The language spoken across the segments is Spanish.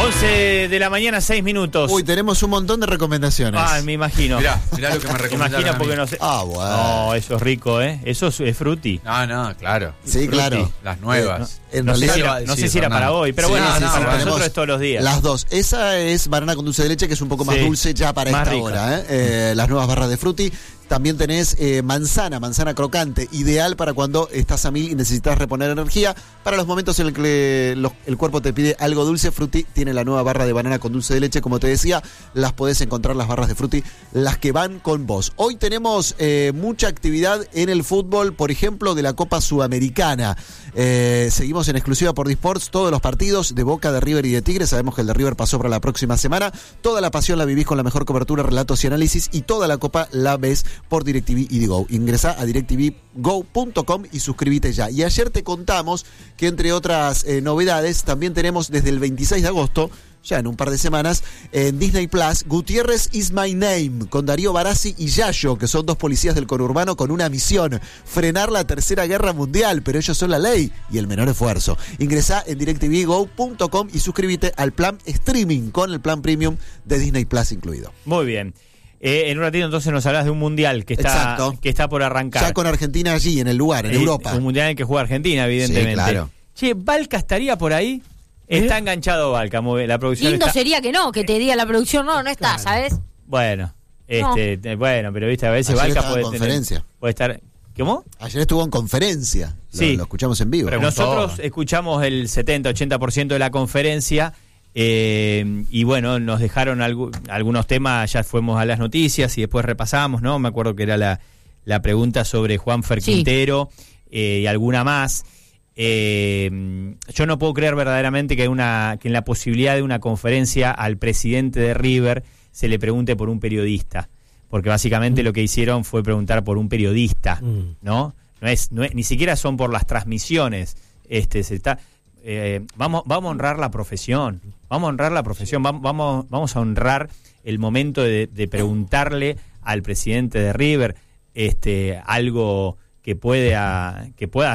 11 de la mañana, 6 minutos. Uy, tenemos un montón de recomendaciones. Me imagino. Mirá lo que me recomendaron. Imagina porque no sé. Bueno. No, eso es rico, ¿eh? Eso es frutti. No, claro. Sí, Frutti. claro. Las nuevas. En No sé realidad, si era para hoy, pero Sí, bueno, sí, para tenemos nosotros es todos los días. Las dos. Esa es banana con dulce de leche, que es un poco más Sí, dulce ya para más esta rica. hora. Las nuevas barras de Frutti. También tenés manzana crocante, ideal para cuando estás a mil y necesitas reponer energía. Para los momentos en el que el cuerpo te pide algo dulce, Frutti tiene la nueva barra de banana con dulce de leche. Como te decía, las podés encontrar, las barras de Frutti, las que van con vos. Hoy tenemos mucha actividad en el fútbol, por ejemplo, de la Copa Sudamericana. Seguimos en exclusiva por Disports todos los partidos de Boca, de River y de Tigre. Sabemos que el de River pasó para la próxima semana. Toda la pasión la vivís con la mejor cobertura, relatos y análisis, y toda la Copa la ves por DirecTV y Digo. Ingresá a directvgo.com y suscríbete ya. Y ayer te contamos que, entre otras novedades, también tenemos desde el 26 de agosto, ya en un par de semanas, en Disney Plus, Gutiérrez is my name, con Darío Barassi y Yayo, que son dos policías del conurbano con una misión: frenar la Tercera Guerra Mundial, pero ellos son la ley y el menor esfuerzo. Ingresá en directvgo.com y suscríbete al plan streaming con el plan premium de Disney Plus incluido. Muy bien. En un ratito entonces nos hablas de un mundial que está por arrancar. Ya con Argentina allí, en el lugar, en Europa. Un mundial en el que juega Argentina, evidentemente. Sí, claro. Che, ¿Valca estaría por ahí? Está enganchado Valca, la producción. Lindo está... sería que te diga la producción, no está, ¿sabes? Bueno, bueno, pero viste, a veces Ayer Valca estaba puede en conferencia. puede estar. ¿Cómo? Ayer estuvo en conferencia. Sí. Lo escuchamos en vivo. Nosotros escuchamos el 70-80% de la conferencia. Y bueno, nos dejaron algunos temas, ya fuimos a las noticias y después repasamos, ¿no? Me acuerdo que era la pregunta sobre Juanfer Quintero, y alguna más. Yo no puedo creer verdaderamente que en la posibilidad de una conferencia al presidente de River se le pregunte por un periodista, porque básicamente lo que hicieron fue preguntar por un periodista, ¿no? No es, ni siquiera son por las transmisiones. Vamos a honrar la profesión. Vamos a honrar el momento de preguntarle al presidente de River algo que pueda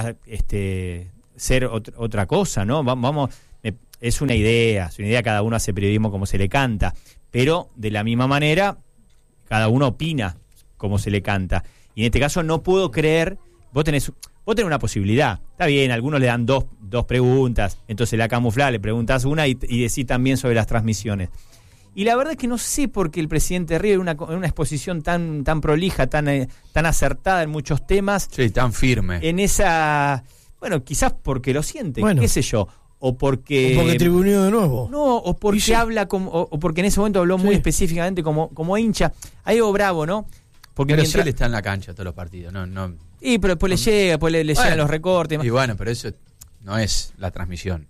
ser otra cosa, ¿no? Es una idea, cada uno hace periodismo como se le canta, pero de la misma manera cada uno opina como se le canta. Y en este caso no puedo creer, vos tenés una posibilidad. Está bien, algunos le dan dos preguntas, entonces la camuflás, le preguntás una y decís también sobre las transmisiones. Y la verdad es que no sé por qué el presidente de River, una exposición tan prolija, tan acertada en muchos temas. Sí, tan firme. En esa... Bueno, quizás porque lo siente, qué sé yo. O porque tribuneó de nuevo. No, o porque habla o porque en ese momento habló muy específicamente como hincha. Ahí Bravo, ¿no? Porque pero si él está en la cancha todos los partidos, no. Y pero después le llega, le llegan los recortes. Y bueno, pero eso no es la transmisión.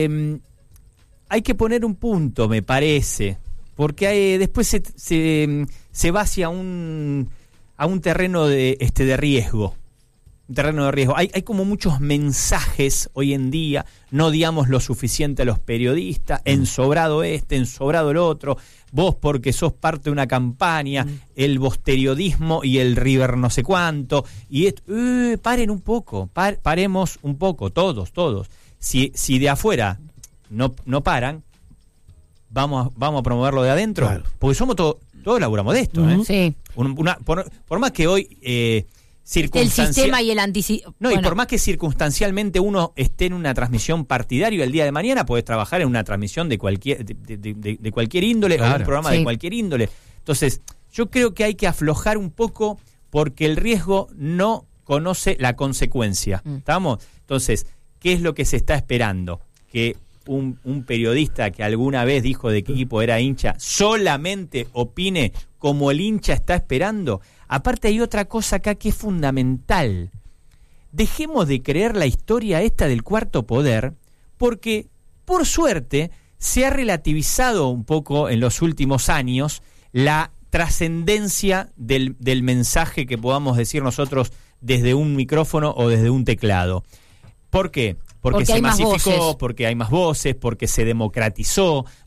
Hay que poner un punto, me parece, porque después se va hacia un terreno de riesgo. Un terreno de riesgo. Hay como muchos mensajes hoy en día, no digamos lo suficiente a los periodistas, ensobrado ensobrado el otro, vos porque sos parte de una campaña, el vosteriodismo y el River no sé cuánto, y paren un poco, paremos un poco, todos. Si de afuera no paran, vamos a promoverlo de adentro, claro. Porque somos todos laburamos de esto, Sí. Por más que hoy el sistema y el y por más que circunstancialmente uno esté en una transmisión partidaria el día de mañana, podés trabajar en una transmisión de cualquier índole, claro, o un programa de cualquier índole. Entonces, yo creo que hay que aflojar un poco porque el riesgo no conoce la consecuencia. ¿Estamos? Entonces, ¿qué es lo que se está esperando? Que un periodista que alguna vez dijo de qué equipo era hincha solamente opine como el hincha está esperando. Aparte hay otra cosa acá que es fundamental. Dejemos de creer la historia esta del cuarto poder, porque por suerte se ha relativizado un poco en los últimos años la trascendencia del mensaje que podamos decir nosotros desde un micrófono o desde un teclado. ¿Por qué? Porque se masificó, porque hay más voces, porque se democratizó,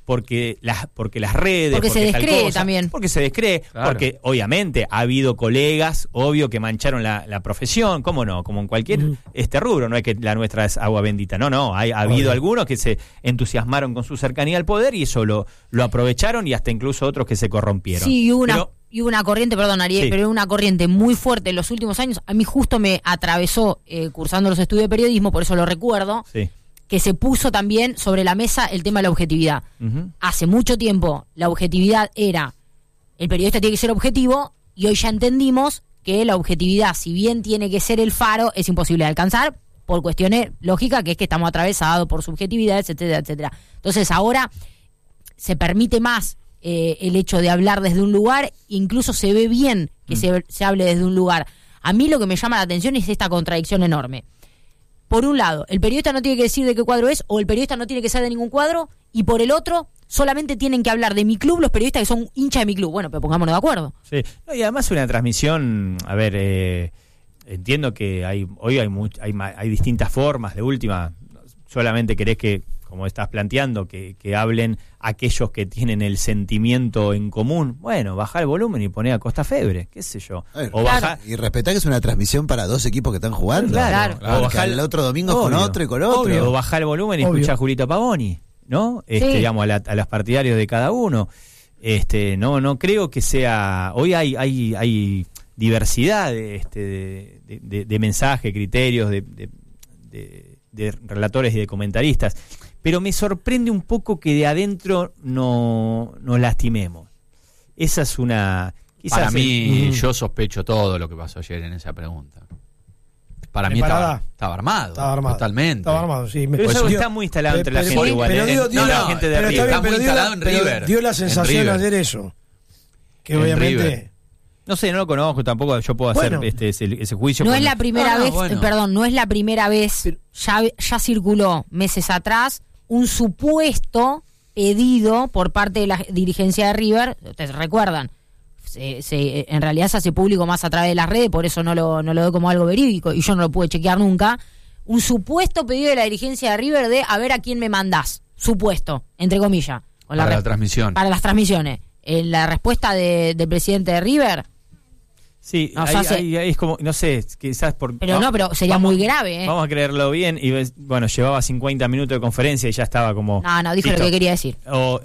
porque las redes... Porque se descree también. Porque se descree, claro. porque obviamente ha habido colegas, obvio, que mancharon la profesión, ¿cómo no? Como en cualquier rubro, no es que la nuestra es agua bendita, no, ha habido algunos que se entusiasmaron con su cercanía al poder y eso lo aprovecharon y hasta incluso otros que se corrompieron. Sí, y una corriente, perdón Ariel, Sí. pero una corriente muy fuerte en los últimos años, a mí justo me atravesó cursando los estudios de periodismo, por eso lo recuerdo, Sí. que se puso también sobre la mesa el tema de la objetividad. Ujú. Hace mucho tiempo la objetividad era, el periodista tiene que ser objetivo, y hoy ya entendimos que la objetividad, si bien tiene que ser el faro, es imposible de alcanzar por cuestiones lógicas, que es que estamos atravesados por subjetividades, etcétera, etcétera. Entonces ahora se permite más el hecho de hablar desde un lugar, incluso se ve bien que se hable desde un lugar. A mí lo que me llama la atención es esta contradicción enorme. Por un lado, el periodista no tiene que decir de qué cuadro es, o el periodista no tiene que ser de ningún cuadro, y por el otro, solamente tienen que hablar de mi club los periodistas que son hinchas de mi club. Bueno, pero pongámonos de acuerdo. Sí. No, y además una transmisión, a ver, entiendo que hoy hay distintas formas. De última, solamente querés que, como estás planteando, que hablen aquellos que tienen el sentimiento en común. Bueno, bajá el volumen y poné a Costa Febre, qué sé yo. A ver, O bajá, y respetá que es una transmisión para dos equipos que están jugando. Claro. Porque el otro domingo es con Obvio. otro y con otro. Obvio, o bajá el volumen y Obvio. escuchá a Julito Pavoni, ¿no? Sí. Digamos, a los partidarios de cada uno. No creo que sea... Hoy hay diversidad de mensajes, criterios, de relatores y de comentaristas. Pero me sorprende un poco que de adentro no nos lastimemos. Esa es una... Para mí, yo sospecho todo lo que pasó ayer en esa pregunta. Para mí estaba armado. Estaba armado. Totalmente. Estaba armado, sí. Pero eso Pues está muy instalado entre la pero- gente igual. pero dio No, la- no, gente de pero River. Está muy dio instalado en pero River. dio la En sensación River. ayer eso. Que En obviamente... River. No sé, no lo conozco tampoco, yo puedo Bueno. hacer ese juicio. No con- es la primera vez, bueno. perdón, no es la primera vez, ya circuló meses atrás un supuesto pedido por parte de la dirigencia de River, ustedes recuerdan, en realidad se hace público más a través de las redes, por eso no lo doy como algo verídico y yo no lo pude chequear nunca, un supuesto pedido de la dirigencia de River de a ver a quién me mandás, supuesto, entre comillas. Con Para la transmisión. Para las transmisiones. La respuesta del presidente de River... Sí, O sea, ahí es como, no sé, quizás por... Pero pero sería muy grave, ¿eh? Vamos a creerlo bien y bueno, llevaba 50 minutos de conferencia y ya estaba como... No, dijo listo. lo que quería decir. O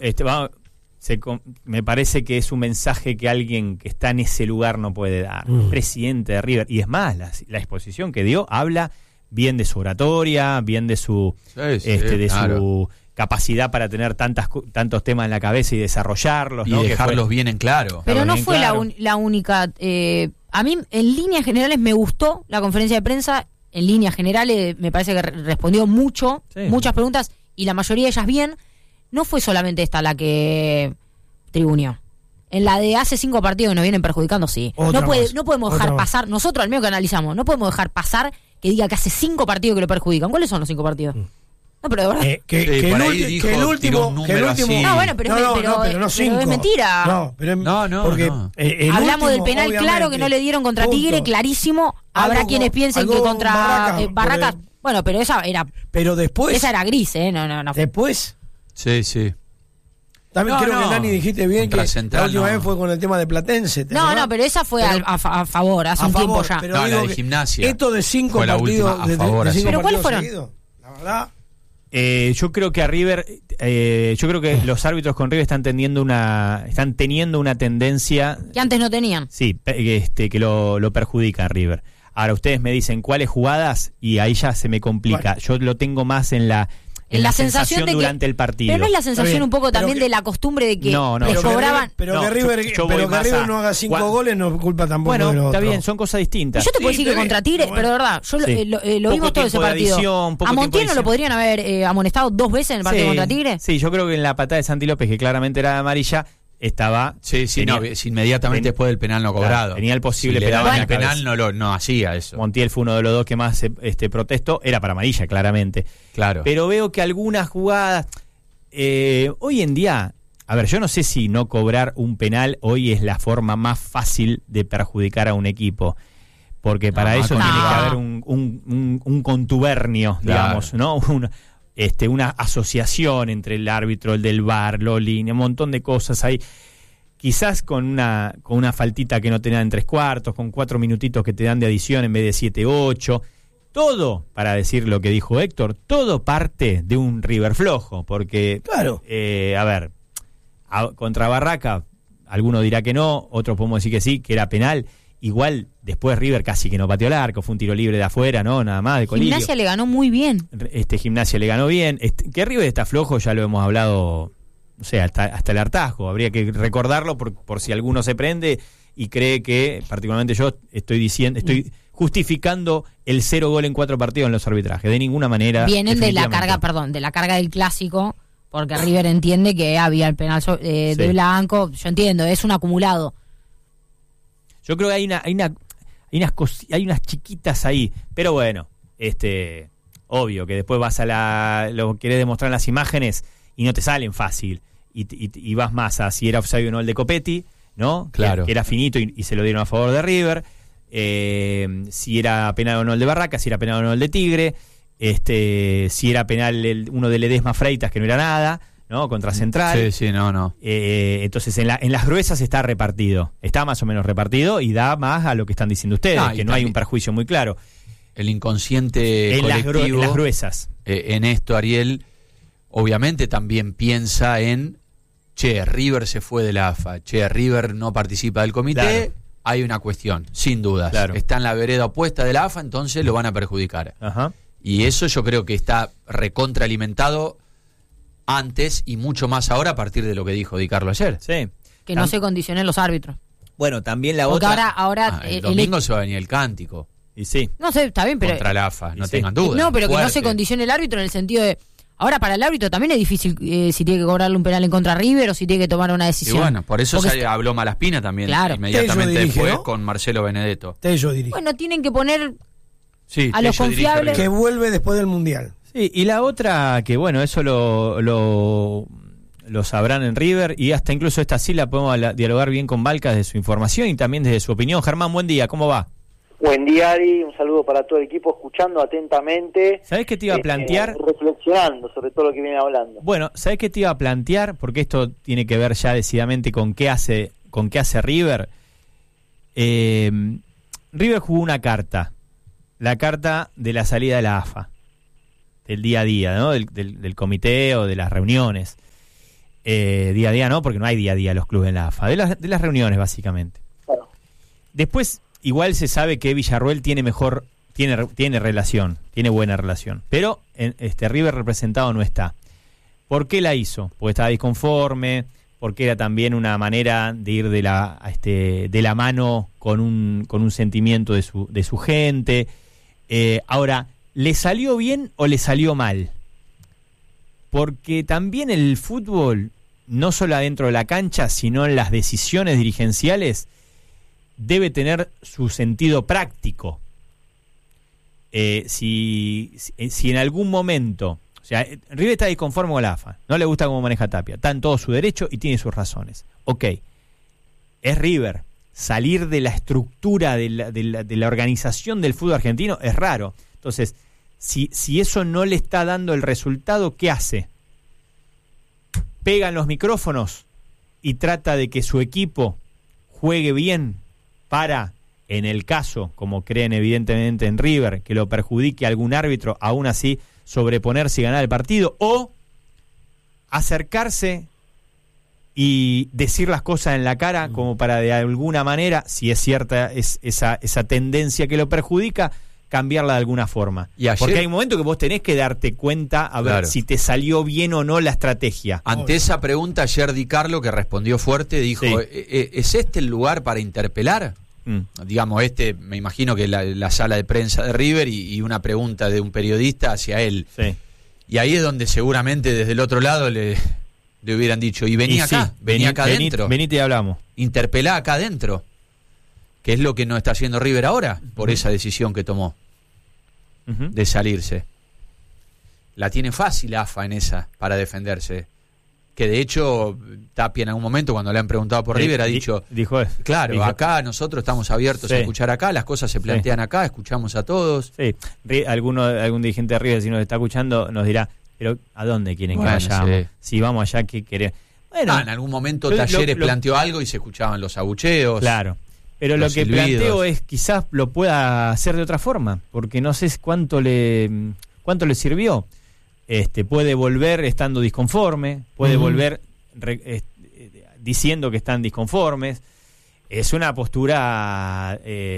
me parece que es un mensaje que alguien que está en ese lugar no puede dar. Presidente de River. Y es más, la exposición que dio habla bien de su oratoria, bien de su claro. su capacidad para tener tantos temas en la cabeza y desarrollarlos, Y ¿no? dejarlos bien en claro. Pero no bien fue claro. la única. A mí, en líneas generales, me gustó la conferencia de prensa. En líneas generales, me parece que respondió muchas preguntas, y la mayoría de ellas bien. No fue solamente esta la que tribuneó. En la de hace 5 partidos que nos vienen perjudicando, sí. Otra más. No podemos dejar Otra más. pasar, nosotros al menos que analizamos, no podemos dejar pasar que diga que hace 5 partidos que lo perjudican. ¿Cuáles son los 5 partidos? No, pero de verdad. Que por el ahí dijo, que el tiró último... un que el número último así. No, bueno, pero no es 5. mentira. No, pero No, porque no. Hablamos del último, penal claro obviamente, que no le dieron contra punto. Tigre, clarísimo. Habrá Algo quienes piensen que algo contra Barracas, Barracas. por Bueno, pero esa era después... gris, ¿eh? No. Después... Sí. También No, creo no. que Nani dijiste bien Contra que Central, la última no. vez fue con el tema de Platense. ¿te No, acordás? pero esa fue Pero- a favor, hace a un tiempo favor, ya. pero No, la digo de que Gimnasia esto de 5 fue la partidos última a favor, de 5 así. ¿Pero cuáles partidos fueron? seguidos, la verdad. Yo creo que a River, yo creo que los árbitros con River están teniendo una tendencia, Que antes no tenían. sí, que lo perjudica a River. Ahora ustedes me dicen cuáles jugadas y ahí ya se me complica. Bueno. Yo lo tengo más en la sensación de que, durante el partido. Pero no es la sensación bien, un poco pero también que- de la costumbre de que No, les Pero que cobraban. River, pero No, que River, yo voy pero que más River a- no haga 5 Juan- goles no es culpa tampoco del Bueno, otro. está bien, son cosas distintas. Yo te puedo Sí, decir que está contra bien, Tigre, pero pero de verdad, Sí. lo Poco vimos todo ese tiempo de partido. adición, poco ¿A tiempo de Montiel no lo adición. podrían haber amonestado 2 veces en el partido contra Tigre? Sí, yo creo que en la patada de Santi López, que claramente era amarilla, estaba... Sí, tenía- no, inmediatamente después del penal no Claro, cobrado. tenía el posible si le penal daban en el la penal cabeza. no hacía eso. Montiel fue uno de los dos que más protestó, era para amarilla, claramente. Claro. Pero veo que algunas jugadas... hoy en día, a ver, yo no sé si no cobrar un penal hoy es la forma más fácil de perjudicar a un equipo. Porque para eso no. tiene que haber un contubernio, Claro. digamos, ¿no? una asociación entre el árbitro, el del VAR, Loli, un montón de cosas ahí. Quizás con una faltita que no te dan 3/4, con 4 minutitos que te dan de adición en vez de 7-8. Todo, para decir lo que dijo Héctor, todo parte de un River flojo, porque, claro. Contra Barraca, alguno dirá que no, otros podemos decir que sí, que era penal. Igual, después River casi que no pateó el arco, fue un tiro libre de afuera, ¿no? Nada más, de Colidio. Gimnasia le ganó muy bien. Gimnasia le ganó bien. Que River está flojo, ya lo hemos hablado, o sea, hasta el hartazgo. Habría que recordarlo por si alguno se prende y cree que, particularmente yo, estoy justificando el 0 gol en 4 partidos en los arbitrajes. De ninguna manera. Vienen de la carga del clásico, porque River entiende que había el penal de Blanco. Yo entiendo, es un acumulado. Yo creo que hay unas chiquitas ahí, pero bueno, obvio que después vas lo querés demostrar en las imágenes y no te salen fácil. Y vas más a si era offside o no el de Copetti, ¿no? Claro. Que era finito y se lo dieron a favor de River. Si era penal o no el de Barraca, si era penal o no el de Tigre, si era penal uno de Ledesma Freitas, que no era nada, ¿no? Contra Central. Sí, no. Entonces en las gruesas está repartido, está más o menos repartido y da más a lo que están diciendo ustedes, que no hay un perjuicio muy claro. El inconsciente colectivo, en las gruesas. En esto, Ariel, obviamente también piensa en, River se fue de la AFA, River no participa del comité, claro. Hay una cuestión, sin dudas. Claro. Está en la vereda opuesta de la AFA, entonces lo van a perjudicar. Ajá. Y eso yo creo que está recontraalimentado antes y mucho más ahora a partir de lo que dijo Di Carlo ayer. Sí. Que no se condicionen los árbitros. Bueno, también la porque otra... ahora el domingo se va a venir el cántico. Y sí. No sé, está bien, pero... Contra la AFA, no tengan duda. No, pero fuerte. Que no se condicione el árbitro en el sentido de... Ahora para el árbitro también es difícil si tiene que cobrarle un penal en contra River o si tiene que tomar una decisión. Y bueno, por eso habló Malaspina también, claro. Inmediatamente después, ¿no? Con Marcelo Benedetto. Tello dirige. Bueno, tienen que poner sí, a los confiables. Que vuelve después del Mundial. Sí, y la otra, que bueno, eso lo sabrán en River, y hasta incluso esta sí la podemos dialogar bien con Balcas de su información y también desde su opinión. Germán, buen día, ¿cómo va? Buen día, Ari, un saludo para todo el equipo, escuchando atentamente. ¿Sabés qué te iba a plantear? Reflexionando sobre todo lo que viene hablando. Bueno, ¿sabés qué te iba a plantear? Porque esto tiene que ver ya decididamente con qué hace River. River jugó una carta, la carta de la salida de la AFA, del día a día, ¿no? Del comité o de las reuniones. Día a día no, porque no hay día a día los clubes en la AFA, de las reuniones básicamente. Claro. Después... Igual se sabe que Villarroel tiene relación, tiene buena relación, pero River representado no está. ¿Por qué la hizo? Porque estaba disconforme, porque era también una manera de ir de la mano con un sentimiento de su gente. Ahora, ¿le salió bien o le salió mal? Porque también el fútbol, no solo adentro de la cancha, sino en las decisiones dirigenciales, debe tener su sentido práctico. Si en algún momento, o sea, River está disconforme con la AFA, no le gusta cómo maneja Tapia, está en todo su derecho y tiene sus razones. Ok, es River. Salir de la estructura de la organización del fútbol argentino es raro. Entonces, si eso no le está dando el resultado, ¿qué hace? Pega en los micrófonos y trata de que su equipo juegue bien para, en el caso, como creen evidentemente en River, que lo perjudique a algún árbitro, aún así sobreponerse y ganar el partido, o acercarse y decir las cosas en la cara como para de alguna manera, si es cierta esa tendencia que lo perjudica, cambiarla de alguna forma. Porque hay un momento que vos tenés que darte cuenta a ver si te salió bien o no la estrategia. Ante esa pregunta, ayer Di Carlo, que respondió fuerte, dijo, sí. ¿Es este el lugar para interpelar? Digamos, me imagino que la sala de prensa de River y una pregunta de un periodista hacia él. Sí. Y ahí es donde seguramente desde el otro lado le hubieran dicho, y vení acá, vení acá adentro. Venite y hablamos. Interpelá acá adentro. Que es lo que no está haciendo River ahora, por esa decisión que tomó de salirse. La tiene fácil AFA en esa, para defenderse. Que de hecho, Tapia en algún momento, cuando le han preguntado por River, ha dicho, dijo, acá nosotros estamos abiertos a escuchar acá, las cosas se plantean acá, escuchamos a todos. Sí, algún dirigente de River, si nos está escuchando, nos dirá, pero ¿a dónde quieren Bueno, que vayamos? sí. Si vamos allá, ¿qué queremos? Bueno, en algún momento Talleres planteó algo y se escuchaban los abucheos. Claro. Pero lo que silbidos. planteo es quizás lo pueda hacer de otra forma, porque no sé cuánto le sirvió. Puede volver estando disconforme, puede volver diciendo que están disconformes. Es una postura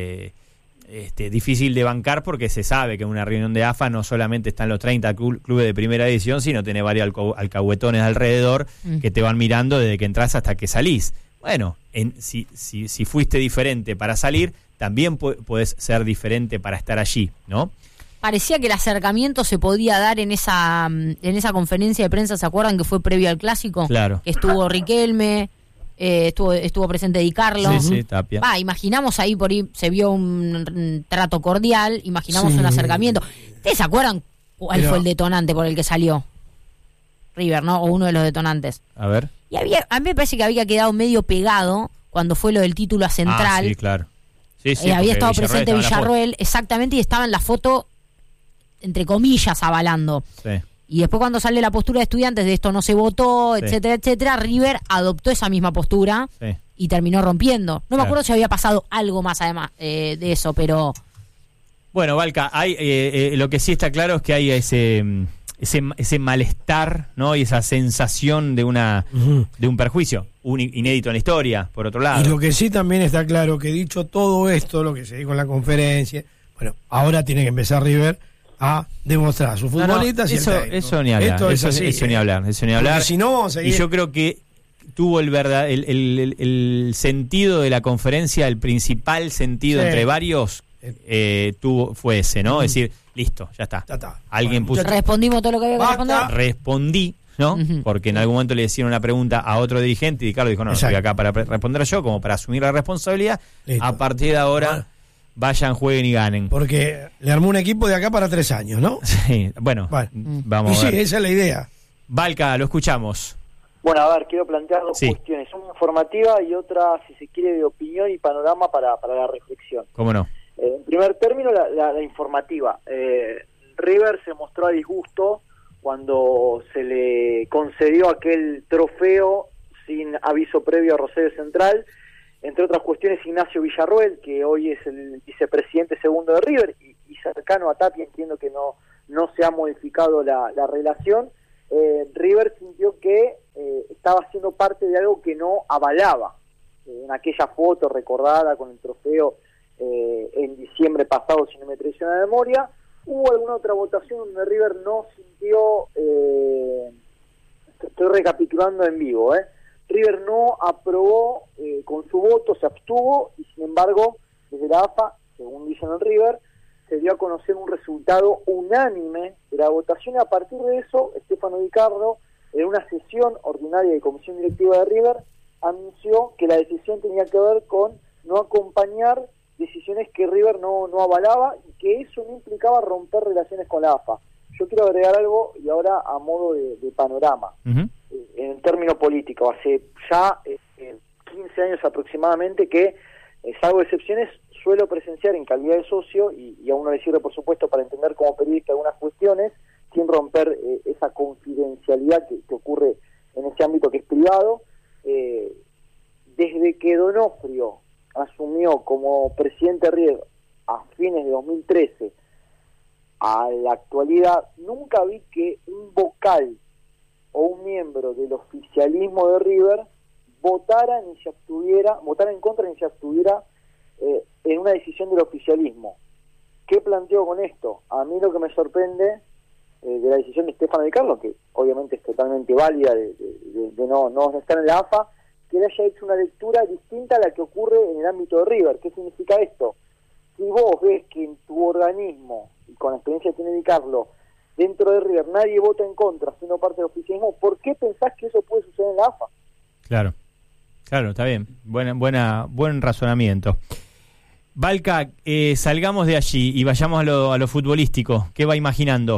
difícil de bancar, porque se sabe que en una reunión de AFA no solamente están los 30 clubes de primera división, sino tiene varios alcahuetones alrededor que te van mirando desde que entras hasta que salís. Bueno, si fuiste diferente para salir, también podés ser diferente para estar allí, ¿no? Parecía que el acercamiento se podía dar en esa conferencia de prensa, ¿se acuerdan que fue previo al Clásico? Claro. Que estuvo Riquelme, estuvo presente Di Carlo. Sí, Tapia. Imaginamos ahí, por ahí se vio un trato cordial, imaginamos un acercamiento. ¿Ustedes se acuerdan cuál fue el detonante por el que salió River, no? O uno de los detonantes. A ver. Y a mí me parece que había quedado medio pegado cuando fue lo del título a Central. Sí, claro. Sí, había estado presente Villarroel, exactamente, y estaba en la foto, entre comillas, avalando. Sí. Y después, cuando sale la postura de Estudiantes de esto no se votó, etcétera, etcétera, River adoptó esa misma postura y terminó rompiendo. No me acuerdo si había pasado algo más además de eso, pero... Bueno, Valca, hay lo que sí está claro es que hay ese malestar, ¿no? Y esa sensación de un perjuicio, inédito en la historia, por otro lado. Y lo que sí también está claro, que dicho todo esto, lo que se dijo en la conferencia, bueno, ahora tiene que empezar River a demostrar a sus futbolistas. Eso ni hablar. Eso ni hablar. Porque si no, vamos a seguir. Y yo creo que tuvo el sentido de la conferencia, el principal sentido entre varios, fue ese, ¿no? Es decir, listo, ya está. Alguien puso. Respondimos todo lo que había que responder. Respondí, ¿no? Porque en algún momento le hicieron una pregunta a otro dirigente y Ricardo dijo, no, estoy acá para responder yo, como para asumir la responsabilidad. Listo. A partir de ahora, vayan, jueguen y ganen. Porque le armó un equipo de acá para 3 años, ¿no? Sí, bueno, vamos a ver. Sí, esa es la idea. Valca, lo escuchamos. Bueno, a ver, quiero plantear dos cuestiones, una informativa y otra, si se quiere, de opinión y panorama para la reflexión. ¿Cómo no? En primer término, la informativa. River se mostró a disgusto cuando se le concedió aquel trofeo sin aviso previo a Rosario Central, entre otras cuestiones Ignacio Villarroel, que hoy es el vicepresidente segundo de River y cercano a Tapia, entiendo que no se ha modificado la relación. River sintió que estaba siendo parte de algo que no avalaba. En aquella foto recordada con el trofeo en diciembre pasado, si no me traiciona la memoria, hubo alguna otra votación donde River no sintió, estoy recapitulando en vivo, River no aprobó con su voto, se abstuvo, y sin embargo, desde la AFA, según dicen en River, se dio a conocer un resultado unánime de la votación, y a partir de eso, Stefano Di Carlo, en una sesión ordinaria de comisión directiva de River, anunció que la decisión tenía que ver con no acompañar decisiones que River no avalaba, y que eso no implicaba romper relaciones con la AFA. Yo quiero agregar algo, y ahora a modo de panorama. En el término político, hace ya 15 años aproximadamente que, salvo excepciones, suelo presenciar en calidad de socio, y a uno le sirve, por supuesto, para entender como periodista algunas cuestiones, sin romper esa confidencialidad que ocurre en ese ámbito que es privado. Desde que Donofrio asumió como presidente de River a fines de 2013 a la actualidad, nunca vi que un vocal o un miembro del oficialismo de River votara en contra ni se abstuviera en una decisión del oficialismo. ¿Qué planteo con esto? A mí lo que me sorprende de la decisión de Stefano Di Carlo, que obviamente es totalmente válida de no estar en la AFA, que él haya hecho una lectura distinta a la que ocurre en el ámbito de River. ¿Qué significa esto? Si vos ves que en tu organismo, y con la experiencia que tiene Di Carlo, dentro de River nadie vota en contra, siendo parte del oficialismo, ¿por qué pensás que eso puede suceder en la AFA? Claro, está bien. Buen razonamiento. Valca, salgamos de allí y vayamos a lo futbolístico. ¿Qué va imaginando?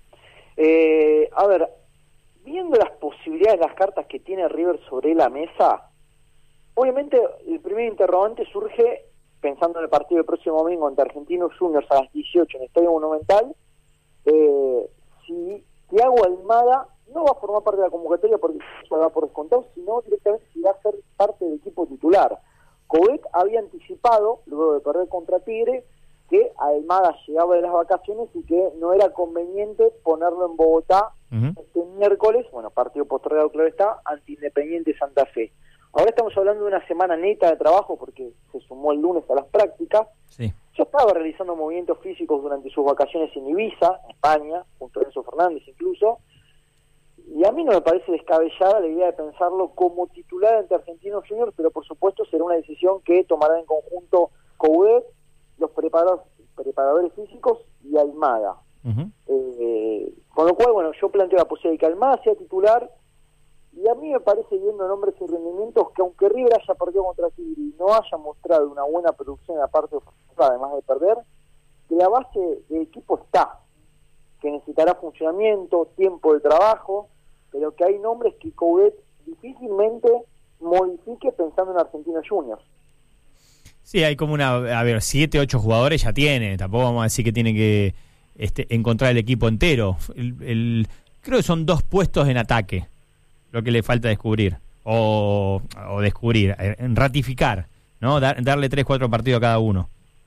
A ver, viendo las posibilidades, las cartas que tiene River sobre la mesa, obviamente el primer interrogante surge pensando en el partido del próximo domingo ante Argentinos Juniors a las 18 en el Estadio Monumental, si Thiago Almada no va a formar parte de la convocatoria porque se va por descontado, sino directamente si va a ser parte del equipo titular. Coudet había anticipado, luego de perder contra Tigre, que Almada llegaba de las vacaciones y que no era conveniente ponerlo en Bogotá este miércoles, partido postergado, claro está, ante Independiente Santa Fe. Ahora estamos hablando de una semana neta de trabajo porque se sumó el lunes a las prácticas. Sí. Ya estaba realizando movimientos físicos durante sus vacaciones en Ibiza, en España, junto a Enzo Fernández incluso. Y a mí no me parece descabellada la idea de pensarlo como titular ante Argentinos Juniors, pero por supuesto será una decisión que tomarán en conjunto Coudet, los preparadores físicos y Almada. Con lo cual, yo planteo la posibilidad de que Almada sea titular, y a mí me parece, viendo nombres y rendimientos, que aunque River haya perdido contra Tigre y no haya mostrado una buena producción en la parte ofensiva, además de perder, que la base del equipo está, que necesitará funcionamiento, tiempo de trabajo, pero que hay nombres que Coudet difícilmente modifique pensando en Argentinos Juniors. Sí, hay como 7, 8 jugadores ya tiene, tampoco vamos a decir que tiene que encontrar el equipo entero. Creo que son 2 puestos en ataque lo que le falta descubrir, o descubrir, ratificar, ¿no? Darle 3, 4 partidos a cada uno.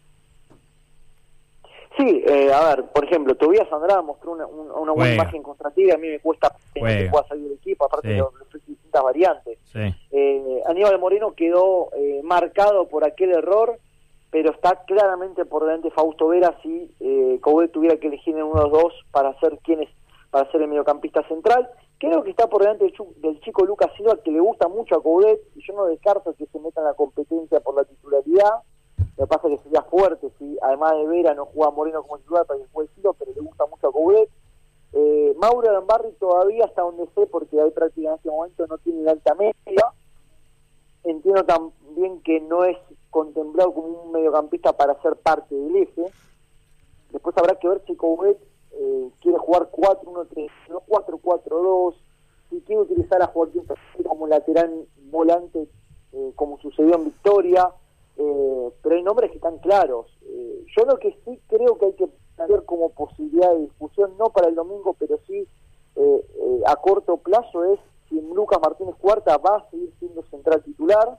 Sí, por ejemplo, Tobías Andrada mostró una buena imagen contra Tigre, a mí me cuesta que pueda salir del equipo, aparte de distintas variantes. Sí. Aníbal Moreno quedó marcado por aquel error, pero está claramente por delante Fausto Vera si Coudet tuviera que elegir en uno de los dos para ser el mediocampista central. Creo que está por delante del chico Lucas Silva, que le gusta mucho a Coudet, y yo no descarto que se meta en la competencia por la titularidad. Lo que pasa es que sería fuerte si además de Vera no juega Moreno como titular para que juegue Silva, pero le gusta mucho a Coudet. Mauro Lambarri todavía, hasta donde sé, porque hay práctica en este momento, no tiene la alta media. Entiendo también que no es contemplado como un mediocampista para ser parte del eje. Después habrá que ver si Coudet quiere jugar 4-1-3, no 4-4-2, si quiere utilizar a Joaquín como lateral volante, como sucedió en Victoria, pero hay nombres que están claros. Yo lo que sí creo que hay que hacer como posibilidad de discusión, no para el domingo, pero sí a corto plazo, es si Lucas Martínez Cuarta va a seguir siendo central titular.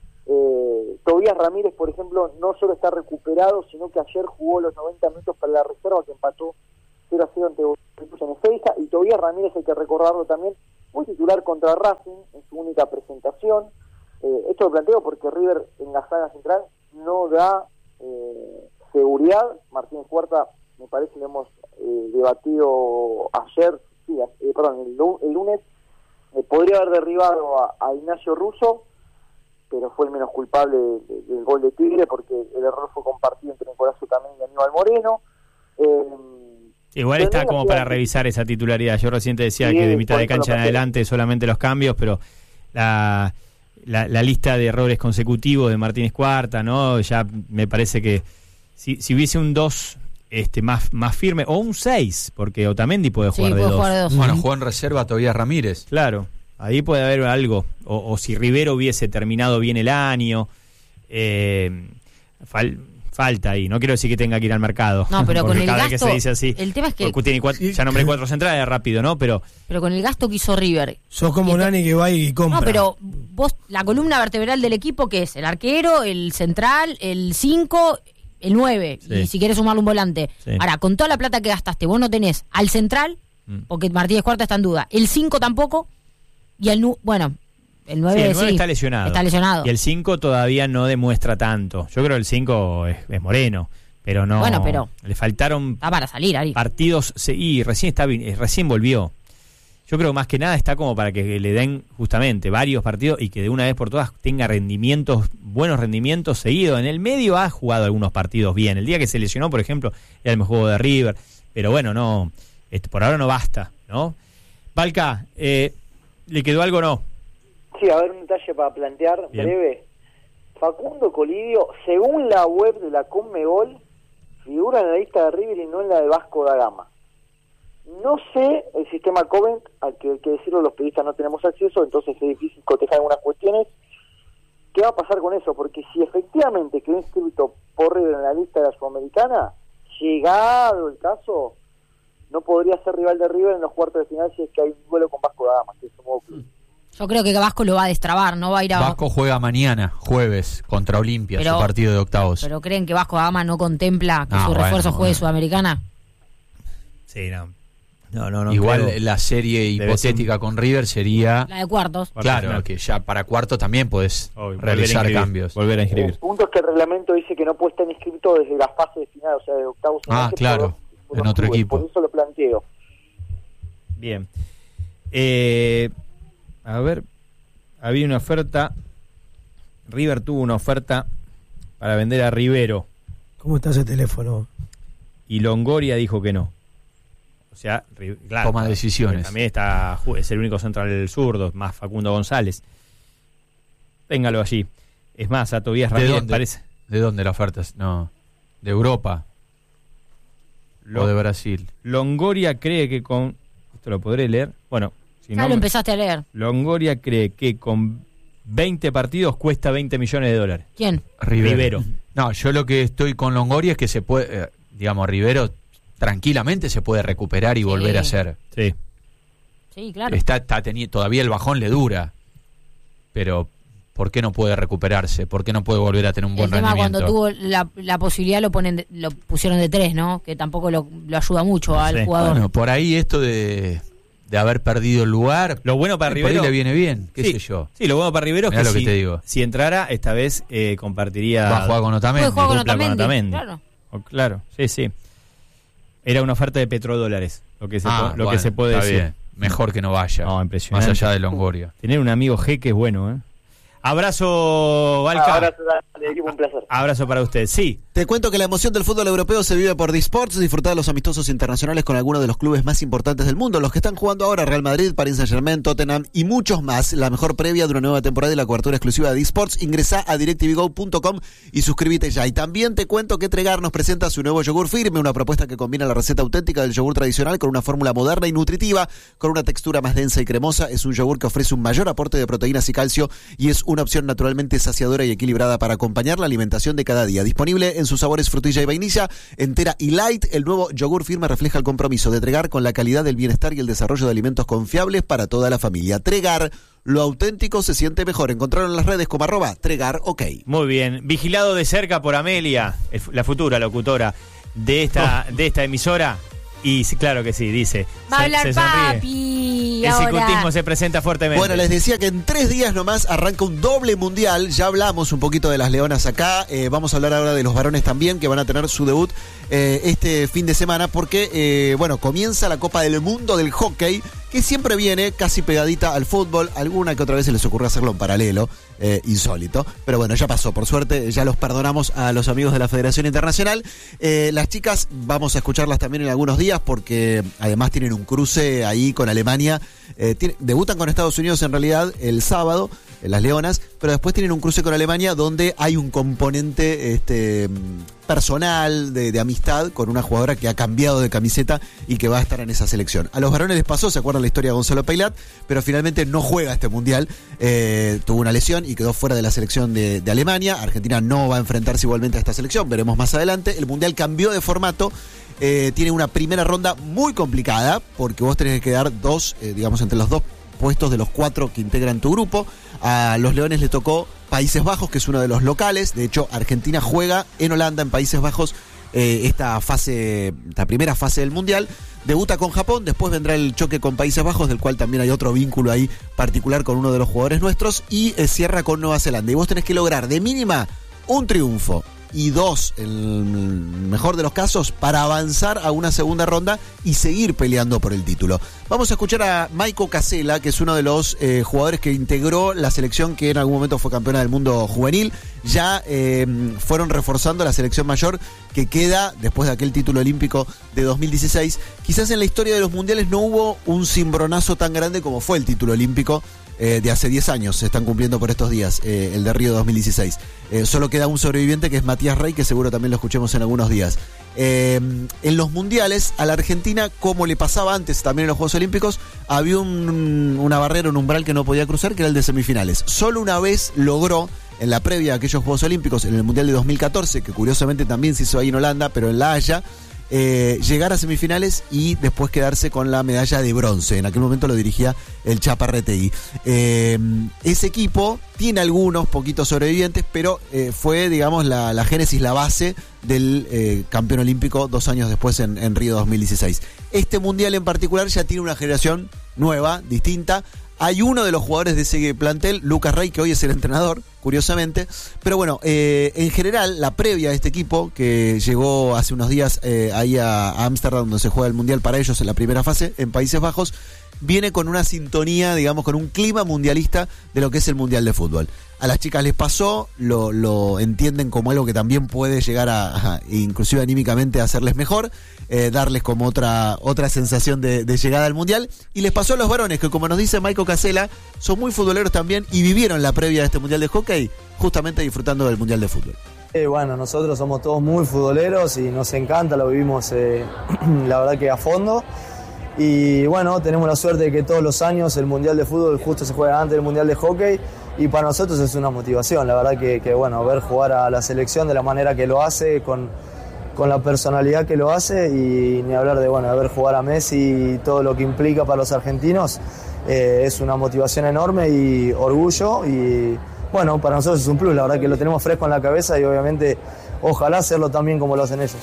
Tobías Ramírez, por ejemplo, no solo está recuperado, sino que ayer jugó los 90 minutos para la reserva, que empató 0-0 ante en Ezeiza, y Tobías Ramírez, hay que recordarlo también, fue titular contra Racing en su única presentación. Esto lo planteo porque River en la saga central no da seguridad. Martínez Cuarta, me parece, lo hemos debatido ayer, el lunes, podría haber derribado a Ignacio Russo, pero fue el menos culpable del gol de Tigre, porque el error fue compartido entre Nicolás Otamendi y Aníbal Moreno. Igual está como para revisar esa titularidad. Yo recién te decía que de mitad de cancha en adelante solamente los cambios, pero la lista de errores consecutivos de Martínez Cuarta, ¿no? Ya me parece que si hubiese un 2 más firme, o un 6, porque Otamendi puede jugar de 2. Bueno, jugó en reserva Tobías Ramírez. Claro, ahí puede haber algo. O si Rivero hubiese terminado bien el año. Falta ahí, no quiero decir que tenga que ir al mercado. No, pero con el cada gasto, vez que se dice así, el tema es que tiene ya nombré 4 centrales rápido, ¿no? Pero con el gasto que hizo River. Sos como Nani que va y compra. No, pero vos, la columna vertebral del equipo, ¿qué es? El arquero, el central, el 5, el 9, sí. Y si querés sumarle un volante. Sí. Ahora, con toda la plata que gastaste, vos no tenés al central, porque Martínez Cuarta está en duda, el 5 tampoco, y el 9... El 9, el 9 está lesionado. Está lesionado. Y el 5 todavía no demuestra tanto. Yo creo que el 5 es Moreno, pero no. Bueno, pero le faltaron está para salir, Ari. partidos y recién volvió. Yo creo que más que nada está como para que le den justamente varios partidos y que de una vez por todas tenga buenos rendimientos seguidos. En el medio ha jugado algunos partidos bien. El día que se lesionó, por ejemplo, era el mejor juego de River. Pero bueno, no, por ahora no basta, ¿no? Valca, ¿le quedó algo o no? Sí, a ver, un detalle para plantear, bien. Breve. Facundo Colidio, según la web de la Conmebol, figura en la lista de River y no en la de Vasco da Gama. No sé el sistema Covent, al que hay que decirlo, los periodistas no tenemos acceso, entonces es difícil cotejar algunas cuestiones. ¿Qué va a pasar con eso? Porque si efectivamente quedó inscrito por River en la lista de la Sudamericana, llegado el caso, no podría ser rival de River en los cuartos de final si es que hay un duelo con Vasco da Gama, que es un nuevo club. Yo creo que Vasco lo va a destrabar, no va a ir a... Vasco juega mañana, jueves, contra Olimpia, su partido de octavos. ¿Pero creen que Vasco da Gama no contempla que su refuerzo juegue Sudamericana? Sí, no. Igual creo. la serie hipotética con River sería... La de cuartos. Claro, que ya para cuarto también podés realizar cambios. Volver a inscribir. El punto es que el reglamento dice que no puede estar inscrito desde la fase de final, o sea, de octavos. Claro, en otro equipo. Por eso lo planteo. Bien. A ver, había una oferta. River tuvo una oferta para vender a Rivero. ¿Cómo está ese teléfono? Y Longoria dijo que no. O sea, claro, toma decisiones. También es el único central zurdo, más Facundo González. Téngalo allí. Es más, a Tobías Ramírez parece. ¿De dónde la oferta? No, de Europa. O de Brasil. Longoria cree que con... Esto lo podré leer. Bueno, si no... lo empezaste a leer. Longoria cree que con 20 partidos cuesta $20 millones. ¿Quién? Rivero. No, yo lo que estoy con Longoria es que se puede... digamos, Rivero tranquilamente se puede recuperar y volver a ser. Sí, claro. Está teniendo, todavía el bajón le dura, pero ¿por qué no puede recuperarse? ¿Por qué no puede volver a tener un buen rendimiento? Cuando tuvo la posibilidad lo pusieron de 3, ¿no? Que tampoco lo ayuda mucho al jugador. Bueno, por ahí esto de haber perdido el lugar, lo bueno para Rivero, por ahí le viene bien, qué sé yo. Sí, lo bueno para Rivero es que, te digo. Si entrara, esta vez compartiría... Va a jugar con Otamendi. Puede jugar con Otamendi, claro. Claro, sí. Era una oferta de petrodólares, lo que se puede decir. Bien. Mejor que no vaya. No, impresionante. Más allá de Longoria. Tener un amigo jeque es bueno, ¿eh? Abrazo, Valca. Abrazo, equipo, un placer. Abrazo para usted, sí. Te cuento que la emoción del fútbol europeo se vive por Disports. Disfrutar de los amistosos internacionales con algunos de los clubes más importantes del mundo. Los que están jugando ahora: Real Madrid, Paris Saint-Germain, Tottenham y muchos más. La mejor previa de una nueva temporada y la cobertura exclusiva de Disports. Ingresá a DirecTVGo.com y suscríbete ya. Y también te cuento que Tregar nos presenta su nuevo yogur firme, una propuesta que combina la receta auténtica del yogur tradicional con una fórmula moderna y nutritiva, con una textura más densa y cremosa. Es un yogur que ofrece un mayor aporte de proteínas y calcio y es una opción naturalmente saciadora y equilibrada para acompañar la alimentación de cada día. Disponible en sus sabores frutilla y vainilla, entera y light, el nuevo yogur firme refleja el compromiso de Tregar con la calidad del bienestar y el desarrollo de alimentos confiables para toda la familia. Tregar, lo auténtico se siente mejor. Encontraron en las redes como @TregarOK. Muy bien, vigilado de cerca por Amelia, la futura locutora de esta emisora. Y sí, claro que sí, dice. Va a hablar papi. El circuitismo se presenta fuertemente. Bueno, les decía que en 3 días nomás arranca un doble mundial. Ya hablamos un poquito de las leonas acá. Vamos a hablar ahora de los varones también, que van a tener su debut este fin de semana, porque comienza la Copa del Mundo del Hockey, que siempre viene casi pegadita al fútbol. Alguna que otra vez se les ocurre hacerlo en paralelo, insólito. Pero bueno, ya pasó, por suerte, ya los perdonamos a los amigos de la Federación Internacional. Las chicas vamos a escucharlas también en algunos días, porque además tienen un cruce ahí con Alemania. Debutan con Estados Unidos en realidad el sábado, las leonas, pero después tienen un cruce con Alemania donde hay un componente personal, de amistad con una jugadora que ha cambiado de camiseta y que va a estar en esa selección. A los varones les pasó, ¿se acuerdan la historia de Gonzalo Peilat? Pero finalmente no juega este mundial, tuvo una lesión y quedó fuera de la selección de Alemania. Argentina no va a enfrentarse igualmente a esta selección, veremos más adelante. El mundial cambió de formato. Tiene una primera ronda muy complicada, porque vos tenés que quedar entre los 2 puestos de los 4 que integran tu grupo. A los leones le tocó Países Bajos, que es uno de los locales. De hecho, Argentina juega en Holanda, en Países Bajos, esta primera fase del mundial. Debuta con Japón, después vendrá el choque con Países Bajos, del cual también hay otro vínculo ahí particular con uno de los jugadores nuestros, y cierra con Nueva Zelanda. Y vos tenés que lograr de mínima un triunfo y 2, en el mejor de los casos, para avanzar a una segunda ronda y seguir peleando por el título. Vamos a escuchar a Maiko Casela, que es uno de los jugadores que integró la selección que en algún momento fue campeona del mundo juvenil. Ya fueron reforzando la selección mayor que queda después de aquel título olímpico de 2016. Quizás en la historia de los mundiales no hubo un cimbronazo tan grande como fue el título olímpico de hace 10 años, se están cumpliendo por estos días, el de Río 2016. Solo queda un sobreviviente, que es Matías Rey, que seguro también lo escuchemos en algunos días. En los mundiales, a la Argentina, como le pasaba antes también en los Juegos Olímpicos, había una barrera, un umbral que no podía cruzar, que era el de semifinales. Solo una vez logró, en la previa a aquellos Juegos Olímpicos, en el Mundial de 2014, que curiosamente también se hizo ahí en Holanda, pero en La Haya, llegar a semifinales y después quedarse con la medalla de bronce. En aquel momento lo dirigía el Chaparretegui. Ese equipo tiene algunos poquitos sobrevivientes, pero fue, digamos, la génesis, la base del campeón olímpico 2 años después en Río 2016. Este mundial en particular ya tiene una generación nueva, distinta. Hay uno de los jugadores de ese plantel, Lucas Rey, que hoy es el entrenador, curiosamente. Pero bueno, en general, la previa de este equipo, que llegó hace unos días ahí a Ámsterdam, donde se juega el Mundial para ellos en la primera fase, en Países Bajos, viene con una sintonía, digamos, con un clima mundialista de lo que es el Mundial de Fútbol. A las chicas les pasó, lo entienden como algo que también puede llegar a inclusive anímicamente, a hacerles mejor, darles como otra sensación de llegada al Mundial. Y les pasó a los varones, que como nos dice Maico Casela, son muy futboleros también y vivieron la previa de este Mundial de Hockey, justamente disfrutando del Mundial de Fútbol. Bueno, nosotros somos todos muy futboleros y nos encanta, lo vivimos la verdad que a fondo. Y bueno, tenemos la suerte de que todos los años el Mundial de Fútbol justo se juega antes del Mundial de Hockey, y para nosotros es una motivación, la verdad que bueno, ver jugar a la selección de la manera que lo hace, con la personalidad que lo hace, y ni hablar de ver jugar a Messi y todo lo que implica para los argentinos, es una motivación enorme y orgullo, y bueno, para nosotros es un plus, la verdad que lo tenemos fresco en la cabeza y obviamente ojalá hacerlo también como lo hacen ellos.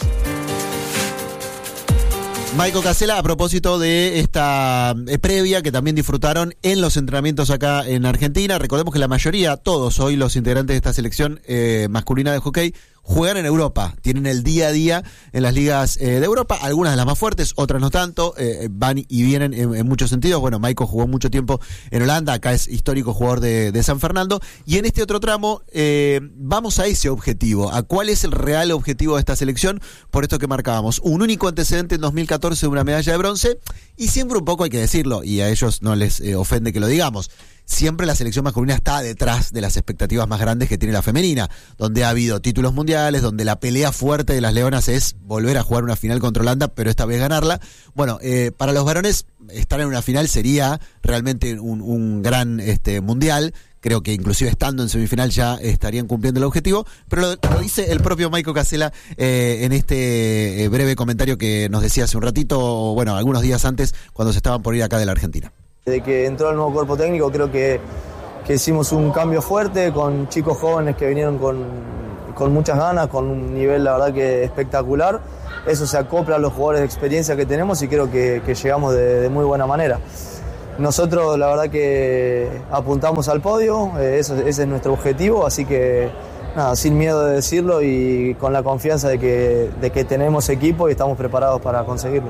Maico Casela, a propósito de esta previa que también disfrutaron en los entrenamientos acá en Argentina. Recordemos que la mayoría, todos hoy los integrantes de esta selección masculina de hockey, juegan en Europa, tienen el día a día en las ligas de Europa, algunas de las más fuertes, otras no tanto, van y vienen en muchos sentidos. Bueno, Maico jugó mucho tiempo en Holanda, acá es histórico jugador de San Fernando, y en este otro tramo vamos a ese objetivo, a cuál es el real objetivo de esta selección, por esto que marcábamos, un único antecedente en 2014 de una medalla de bronce, y siempre un poco hay que decirlo, y a ellos no les ofende que lo digamos, siempre la selección masculina está detrás de las expectativas más grandes que tiene la femenina, donde ha habido títulos mundiales, donde la pelea fuerte de las leonas es volver a jugar una final contra Holanda, pero esta vez ganarla. Bueno, para los varones estar en una final sería realmente un gran mundial. Creo que inclusive estando en semifinal ya estarían cumpliendo el objetivo, pero lo dice el propio Maico Casela en este breve comentario que nos decía hace un ratito, bueno, algunos días antes, cuando se estaban por ir acá de la Argentina. Desde que entró el nuevo cuerpo técnico creo que hicimos un cambio fuerte con chicos jóvenes que vinieron con muchas ganas, con un nivel la verdad que espectacular. Eso se acopla a los jugadores de experiencia que tenemos y creo que llegamos de muy buena manera. Nosotros la verdad que apuntamos al podio, ese es nuestro objetivo, así que nada, sin miedo de decirlo y con la confianza de que tenemos equipo y estamos preparados para conseguirlo.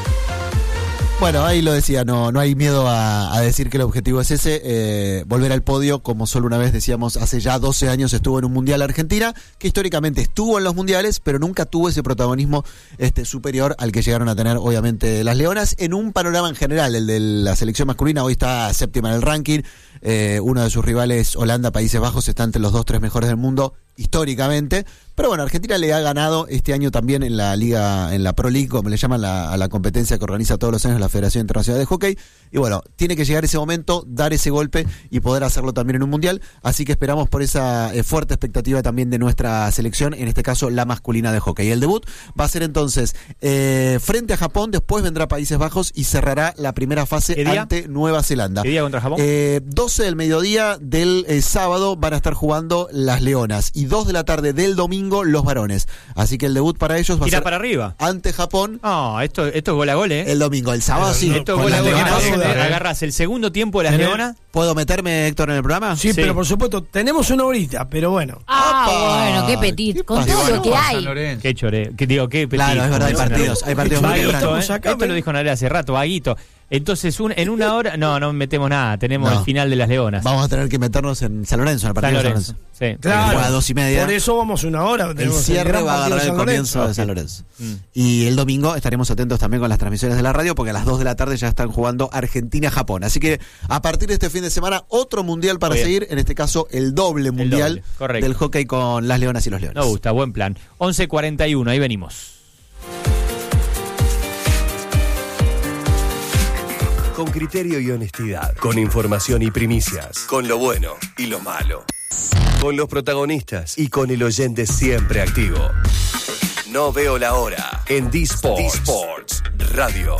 Bueno, ahí lo decía, no hay miedo a decir que el objetivo es ese, volver al podio, como solo una vez decíamos, hace ya 12 años estuvo en un Mundial Argentina, que históricamente estuvo en los Mundiales, pero nunca tuvo ese protagonismo superior al que llegaron a tener, obviamente, las Leonas, en un panorama en general. El de la selección masculina hoy está séptima en el ranking, uno de sus rivales, Holanda, Países Bajos, está entre los 2-3 mejores del mundo, históricamente. Pero bueno, Argentina le ha ganado este año también en la liga, en la Pro League, como le llaman a la competencia que organiza todos los años la Federación Internacional de Hockey. Y bueno, tiene que llegar ese momento, dar ese golpe y poder hacerlo también en un mundial. Así que esperamos por esa fuerte expectativa también de nuestra selección, en este caso la masculina de hockey. El debut va a ser entonces frente a Japón, después vendrá Países Bajos y cerrará la primera fase ante Nueva Zelanda. ¿Qué día contra Japón? 12 del mediodía del sábado van a estar jugando las Leonas y 2 de la tarde del domingo los varones. Así que el debut para ellos va a ser para arriba ante Japón. No, esto es gol a gol, ¿eh? El domingo, el sábado sí. Esto es gol a gol. Agarras el segundo tiempo de las Leonas. ¿Puedo meterme, Héctor, en el programa? Sí, pero por supuesto, tenemos una horita, pero bueno. Bueno, qué petit. Con todo lo que hay. Qué chore. Qué petit. Claro, es verdad, hay partidos muy grandes. Esto me lo dijo Narea hace rato, vaguito. Entonces, en una hora, no metemos nada, tenemos el final de las Leonas. Vamos a tener que meternos en San Lorenzo, en el partido de San Lorenzo. Sí. Claro, a 2:30. Por eso vamos una hora. El cierre va a agarrar el comienzo de San Lorenzo. Y el domingo estaremos atentos también con las transmisiones de la radio, porque a las 2 de la tarde ya están jugando Argentina-Japón. Así que a partir de este fin de semana, otro mundial para seguir, en este caso el doble mundial del hockey con las Leonas y los Leones. Nos gusta, buen plan. 11:41, ahí venimos. Con criterio y honestidad, con información y primicias, con lo bueno y lo malo, con los protagonistas y con el oyente siempre activo. No veo la hora en D-Sports Radio.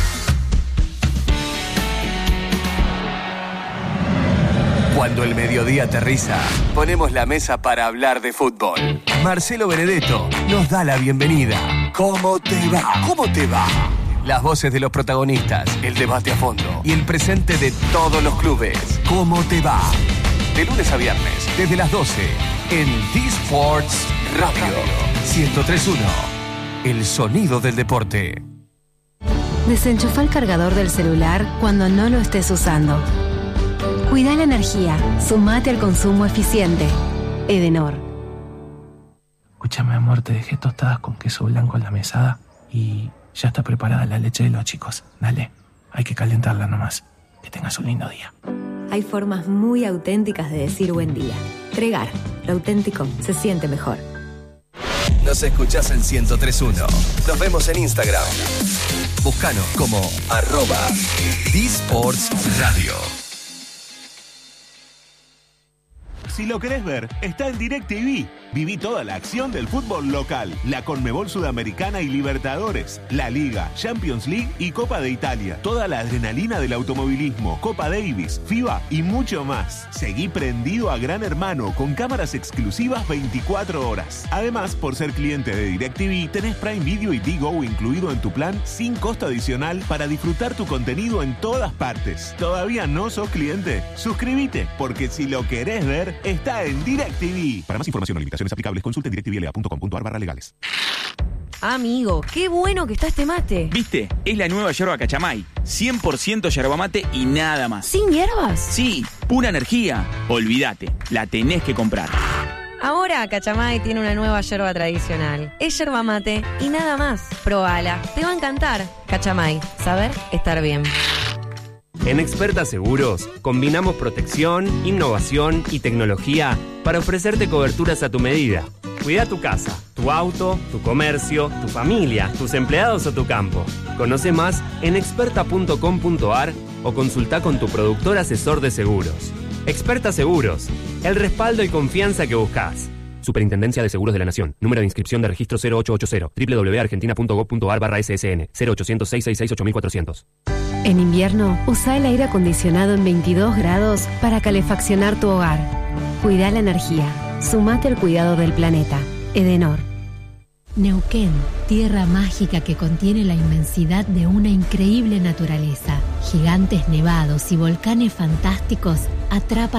Cuando el mediodía aterriza, ponemos la mesa para hablar de fútbol. Marcelo Benedetto nos da la bienvenida. ¿Cómo te va? ¿Cómo te va? Las voces de los protagonistas, el debate a fondo y el presente de todos los clubes. ¿Cómo te va? De lunes a viernes, desde las 12, en D-Sports Radio 103.1. El sonido del deporte. Desenchufa el cargador del celular cuando no lo estés usando. Cuida la energía. Sumate al consumo eficiente. Edenor. Escúchame, amor, te dejé tostadas con queso blanco en la mesada y ya está preparada la leche de los chicos. Dale, hay que calentarla nomás. Que tengas un lindo día. Hay formas muy auténticas de decir buen día. Tregar. Lo auténtico se siente mejor. Nos escuchás en 103.1. Nos vemos en Instagram. Búscanos como @DSportsRadio. Si lo querés ver, está en DirecTV. Viví toda la acción del fútbol local, la Conmebol Sudamericana y Libertadores, la Liga, Champions League y Copa de Italia. Toda la adrenalina del automovilismo, Copa Davis, FIBA y mucho más. Seguí prendido a Gran Hermano con cámaras exclusivas 24 horas. Además, por ser cliente de DirecTV, tenés Prime Video y Digo incluido en tu plan sin costo adicional para disfrutar tu contenido en todas partes. ¿Todavía no sos cliente? Suscríbete, porque si lo querés ver, está en DirecTV. Para más información o limitaciones aplicables, consulte en directvla.com.ar/legales. Amigo, qué bueno que está este mate. ¿Viste? Es la nueva yerba Cachamay. 100% yerba mate y nada más. ¿Sin hierbas? Sí, pura energía. Olvídate, la tenés que comprar. Ahora Cachamay tiene una nueva yerba tradicional. Es yerba mate y nada más. Probala, te va a encantar. Cachamay, saber estar bien. En Experta Seguros, combinamos protección, innovación y tecnología para ofrecerte coberturas a tu medida. Cuida tu casa, tu auto, tu comercio, tu familia, tus empleados o tu campo. Conoce más en experta.com.ar o consulta con tu productor asesor de seguros. Experta Seguros, el respaldo y confianza que buscas. Superintendencia de Seguros de la Nación. Número de inscripción de registro 0880. www.argentina.gov.ar/ssn. 0800-666-8400. En invierno, usa el aire acondicionado en 22 grados para calefaccionar tu hogar. Cuida la energía. Sumate al cuidado del planeta. Edenor. Neuquén, tierra mágica que contiene la inmensidad de una increíble naturaleza. Gigantes nevados y volcanes fantásticos atrapan